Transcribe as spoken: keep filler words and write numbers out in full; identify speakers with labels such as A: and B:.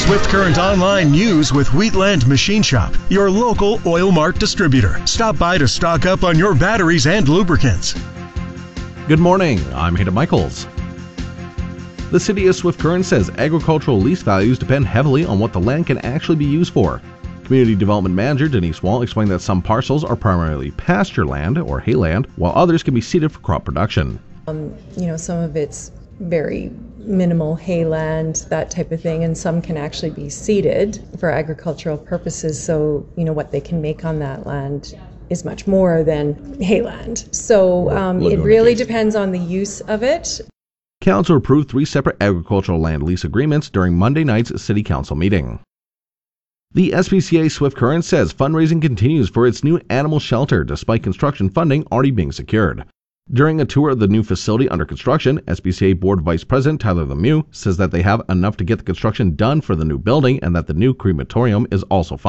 A: Swift Current Online News with Wheatland Machine Shop, your local Oil Mart distributor. Stop by to stock up on your batteries and lubricants.
B: Good morning, I'm Hayden Michaels. The City of Swift Current says agricultural lease values depend heavily on what the land can actually be used for. Community Development Manager Denise Wall explained that some parcels are primarily pasture land or hayland, while others can be seeded for crop production.
C: Um, you know, some of it's very minimal hayland, that type of thing, and some can actually be seeded for agricultural purposes, so you know what they can make on that land is much more than hayland. So um, it really depends on the use of it.
B: Council approved three separate agricultural land lease agreements during Monday night's City Council meeting. The S P C A Swift Current says fundraising continues for its new animal shelter despite construction funding already being secured. During a tour of the new facility under construction, S P C A Board Vice President Tyler Lemieux says that they have enough to get the construction done for the new building and that the new crematorium is also funded.